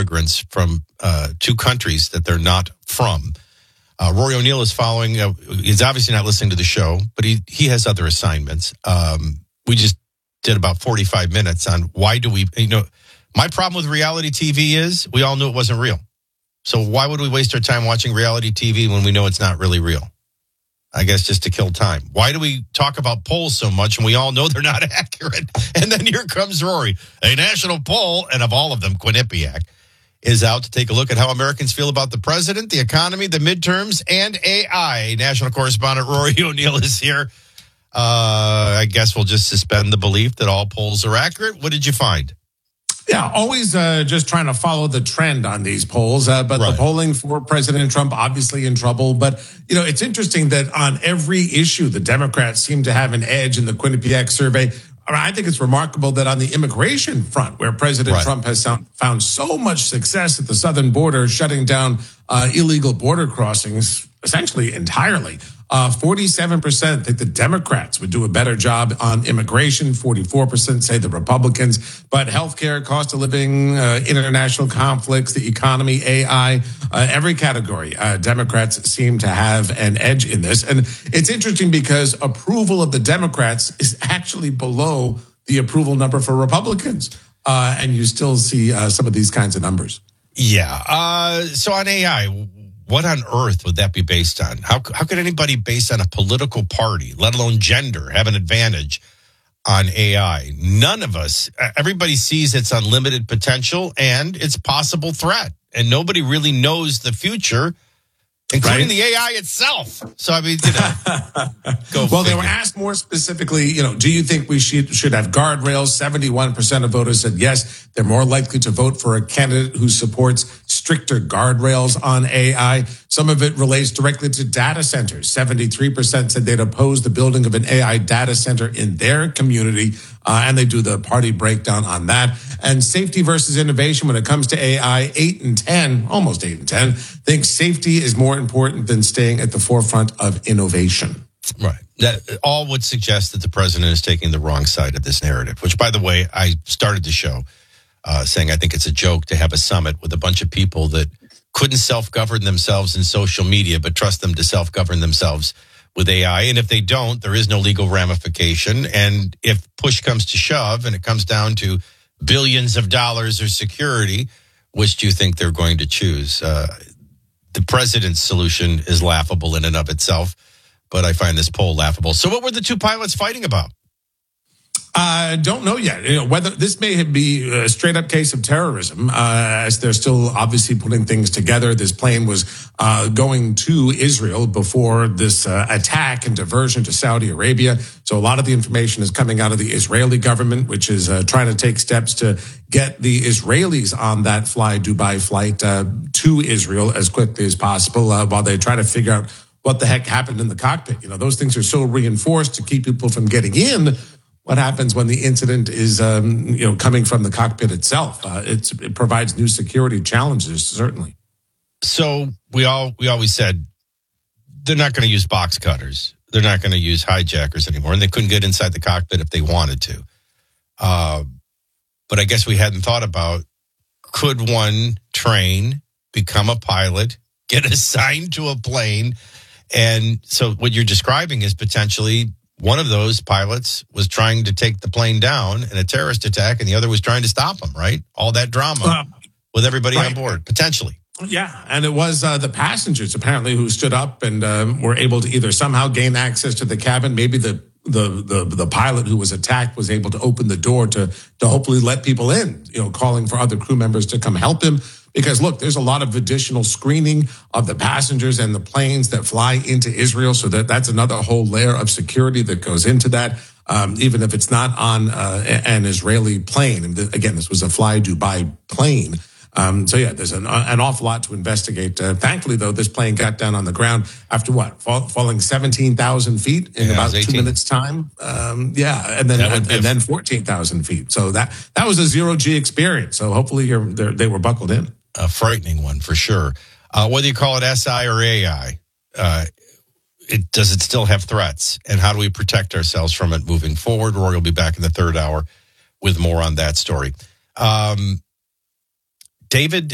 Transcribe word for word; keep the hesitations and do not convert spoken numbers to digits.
immigrants from uh, two countries that they're not from. Uh, Rory O'Neill is following. Uh, he's obviously not listening to the show, but he, he has other assignments. Um, we just did about forty-five minutes on why do we, you know, my problem with reality T V is we all knew it wasn't real. So why would we waste our time watching reality T V when we know it's not really real? I guess just to kill time. Why do we talk about polls so much and we all know they're not accurate? And then here comes Rory. A national poll, and of all of them, Quinnipiac, is out to take a look at how Americans feel about the president, the economy, the midterms, and A I. National correspondent Rory O'Neill is here. Uh, I guess we'll just suspend the belief that all polls are accurate. What did you find? Yeah, always uh, just trying to follow the trend on these polls. Uh, but right. The polling for President Trump obviously in trouble. But, you know, it's interesting that on every issue, the Democrats seem to have an edge in the Quinnipiac survey. I think it's remarkable that on the immigration front, where President right. Trump has found so much success at the southern border, shutting down uh, illegal border crossings essentially entirely, uh, forty-seven percent think the Democrats would do a better job on immigration. forty-four percent say the Republicans. But healthcare, cost of living, uh, international conflicts, the economy, A I, uh, every category, uh, Democrats seem to have an edge in this. And it's interesting because approval of the Democrats is actually below the approval number for Republicans. Uh, and you still see uh, some of these kinds of numbers. Yeah. Uh, so on A I, what on earth would that be based on? How how could anybody based on a political party, let alone gender, have an advantage on A I? None of us. Everybody sees its unlimited potential and its possible threat. And nobody really knows the future, including right. the A I itself. So, I mean, you know. go well, figure. They were asked more specifically, you know, do you think we should, should have guardrails? seventy-one percent of voters said yes. They're more likely to vote for a candidate who supports stricter guardrails on A I. Some of it relates directly to data centers. seventy-three percent said they'd oppose the building of an A I data center in their community. Uh, and they do the party breakdown on that. And safety versus innovation when it comes to A I, eight and ten, almost eight and ten, think safety is more important than staying at the forefront of innovation. Right. That all would suggest that the president is taking the wrong side of this narrative, which, by the way, I started the show uh, saying I think it's a joke to have a summit with a bunch of people that couldn't self-govern themselves in social media, but trust them to self-govern themselves with A I. And if they don't, there is no legal ramification. And if push comes to shove and it comes down to billions of dollars or security, which do you think they're going to choose? Uh, the president's solution is laughable in and of itself, but I find this poll laughable. So what were the two pilots fighting about? I uh, don't know yet. You know, whether this may be a straight up case of terrorism, uh, as they're still obviously putting things together. This plane was uh, going to Israel before this uh, attack and diversion to Saudi Arabia. So a lot of the information is coming out of the Israeli government, which is uh, trying to take steps to get the Israelis on that Fly Dubai flight uh, to Israel as quickly as possible, uh, while they try to figure out what the heck happened in the cockpit. You know, those things are so reinforced to keep people from getting in. What happens when the incident is, um, you know, coming from the cockpit itself? Uh, it's, it provides new security challenges, certainly. So we all we always said they're not going to use box cutters. They're not going to use hijackers anymore, and they couldn't get inside the cockpit if they wanted to. Uh, but I guess we hadn't thought about, could one train, become a pilot, get assigned to a plane? And so what you're describing is potentially one of those pilots was trying to take the plane down in a terrorist attack, and the other was trying to stop him, right? All that drama uh, with everybody right. on board, potentially. Yeah, and it was uh, the passengers, apparently, who stood up and um, were able to either somehow gain access to the cabin. Maybe the, the the the pilot who was attacked was able to open the door to to hopefully let people in, you know, calling for other crew members to come help him. Because, look, there's a lot of additional screening of the passengers and the planes that fly into Israel. So that that's another whole layer of security that goes into that, um, even if it's not on uh, an Israeli plane. And again, this was a Fly Dubai plane. Um, so, yeah, there's an, an awful lot to investigate. Uh, thankfully, though, this plane got down on the ground after what? Fall, falling seventeen thousand feet in yeah, about two minutes time. Um, yeah, and then and, and then fourteen thousand feet. So that that was a zero-G experience. So hopefully you're, they were buckled in. A frightening one for sure. Uh, whether you call it S I or A I, uh, it, does it still have threats? And how do we protect ourselves from it moving forward? Rory will be back in the third hour with more on that story. Um, David